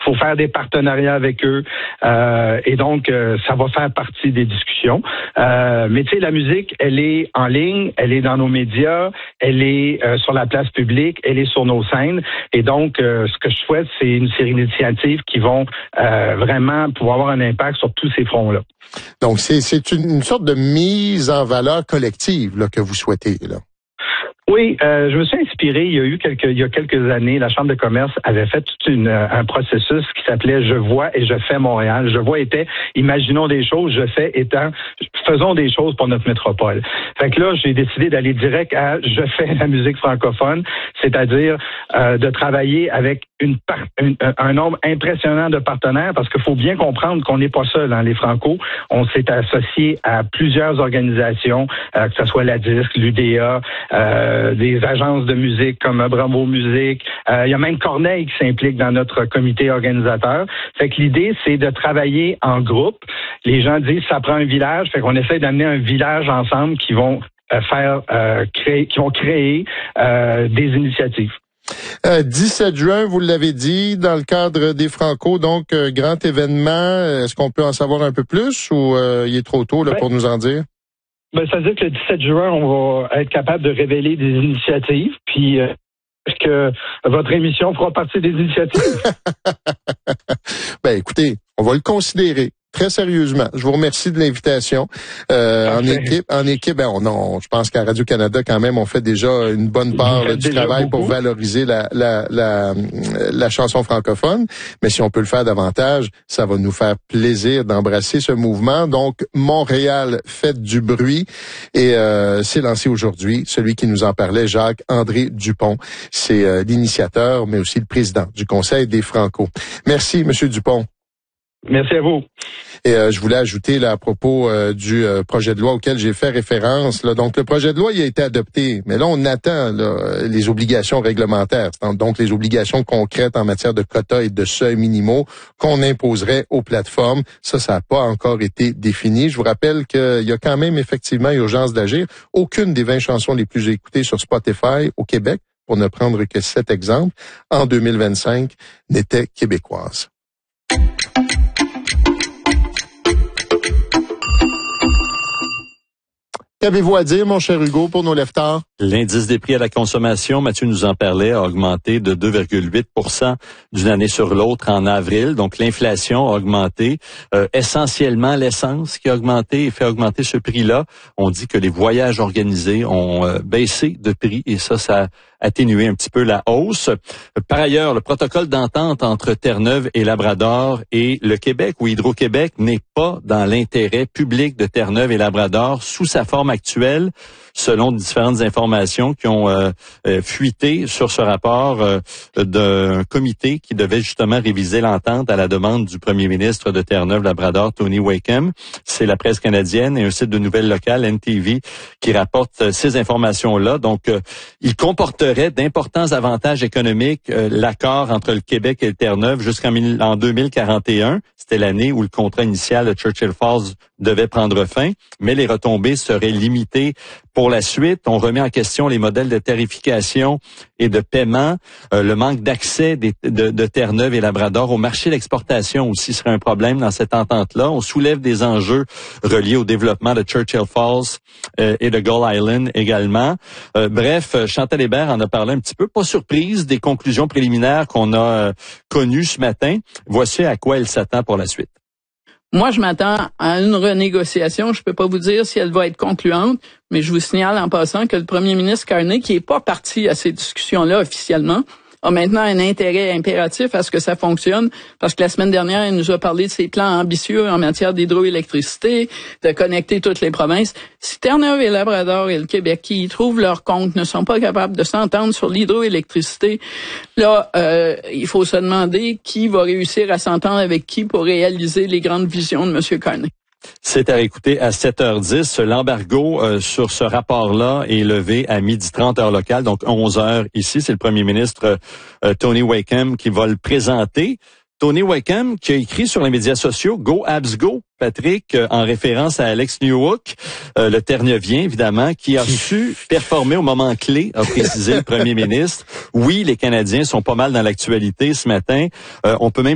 faut faire des partenariats avec eux. Et donc, ça va faire partie des discussions. Mais tu sais, la musique, elle est en ligne, elle est dans nos médias, elle est sur la place publique, elle est sur nos scènes. Et donc, ce que je souhaite, c'est une série d'initiatives qui vont vraiment pouvoir avoir un impact sur tous ces fronts-là. Donc, c'est une sorte de mise en valeur collective là, que vous souhaitez, là. Oui, je me suis inspiré. Il y a quelques années, la Chambre de commerce avait fait tout un processus qui s'appelait « Je vois et je fais Montréal ». Je vois était imaginons des choses, je fais étant faisons des choses pour notre métropole. Fait que là, j'ai décidé d'aller direct à je fais la musique francophone, c'est-à-dire de travailler avec un nombre impressionnant de partenaires, parce qu'il faut bien comprendre qu'on n'est pas seul, hein, les Franco. On s'est associé à plusieurs organisations, que ce soit la Disque, l'UDA, des agences de musique comme Bravo Musique. Il y a même Corneille qui s'implique dans notre comité organisateur. Fait que l'idée, c'est de travailler en groupe. Les gens disent ça prend un village, fait qu'on essaie d'amener un village ensemble qui vont créer des initiatives. 17 juin, vous l'avez dit, dans le cadre des Franco, donc grand événement. Est-ce qu'on peut en savoir un peu plus ou il est trop tôt là, pour nous en dire? Ça veut dire que le 17 juin, on va être capable de révéler des initiatives, puis est-ce que votre émission fera partie des initiatives? Écoutez, on va le considérer. Très sérieusement, je vous remercie de l'invitation. En équipe, je pense qu'à Radio-Canada, quand même, on fait déjà une bonne part du travail pour valoriser la chanson francophone. Mais si on peut le faire davantage, ça va nous faire plaisir d'embrasser ce mouvement. Donc, Montréal, faites du bruit. Et c'est lancé aujourd'hui. Celui qui nous en parlait, Jacques-André Dupont. C'est l'initiateur, mais aussi le président du Conseil des Franco. Merci, Monsieur Dupont. Merci à vous. Et je voulais ajouter là, à propos du projet de loi auquel j'ai fait référence. Là, donc, le projet de loi il a été adopté, mais là, on attend les obligations réglementaires, donc les obligations concrètes en matière de quotas et de seuils minimaux qu'on imposerait aux plateformes. Ça n'a pas encore été défini. Je vous rappelle qu'il y a quand même effectivement urgence d'agir. Aucune des 20 chansons les plus écoutées sur Spotify au Québec, pour ne prendre que 7 exemples, en 2025, n'était québécoise. Qu'avez-vous à dire, mon cher Hugo, pour nos leftards? L'indice des prix à la consommation, Mathieu nous en parlait, a augmenté de 2,8% d'une année sur l'autre en avril. Donc, l'inflation a augmenté. Essentiellement, l'essence qui a augmenté et fait augmenter ce prix-là. On dit que les voyages organisés ont baissé de prix et ça a atténué un petit peu la hausse. Par ailleurs, le protocole d'entente entre Terre-Neuve et Labrador et le Québec, ou Hydro-Québec, n'est pas dans l'intérêt public de Terre-Neuve et Labrador sous sa forme actuelle, selon différentes informations qui ont fuité sur ce rapport d'un comité qui devait justement réviser l'entente à la demande du premier ministre de Terre-Neuve-Labrador, Tony Wakeham. C'est la presse canadienne et un site de nouvelles locales, NTV, qui rapporte ces informations-là. Donc, il comporterait d'importants avantages économiques, l'accord entre le Québec et le Terre-Neuve jusqu'en 2041. C'était l'année où le contrat initial de Churchill Falls devait prendre fin, mais les retombées seraient limitées pour la suite. On remet en question les modèles de tarification et de paiement. Le manque d'accès de Terre-Neuve et Labrador au marché d'exportation aussi serait un problème dans cette entente-là. On soulève des enjeux reliés au développement de Churchill Falls et de Gull Island également. Bref, Chantal Hébert en a parlé un petit peu. Pas surprise des conclusions préliminaires qu'on a connues ce matin. Voici à quoi elle s'attend pour la suite. Moi, je m'attends à une renégociation. Je peux pas vous dire si elle va être concluante, mais je vous signale en passant que le premier ministre Carney, qui est pas parti à ces discussions-là officiellement, a maintenant un intérêt impératif à ce que ça fonctionne, parce que la semaine dernière, il nous a parlé de ses plans ambitieux en matière d'hydroélectricité, de connecter toutes les provinces. Si Terre-Neuve et Labrador et le Québec, qui y trouvent leur compte, ne sont pas capables de s'entendre sur l'hydroélectricité, là, il faut se demander qui va réussir à s'entendre avec qui pour réaliser les grandes visions de M. Carney. C'est à réécouter à 7h10. L'embargo sur ce rapport-là est levé à 12h30 heure locale, donc 11h ici. C'est le premier ministre Tony Wakeham qui va le présenter. Tony Wakeham qui a écrit sur les médias sociaux « Go Habs Go ». Patrick, en référence à Alex Newhook, le Terre-Neuvien, évidemment, qui a su performer au moment clé, a précisé le premier ministre. Oui, les Canadiens sont pas mal dans l'actualité ce matin. On peut même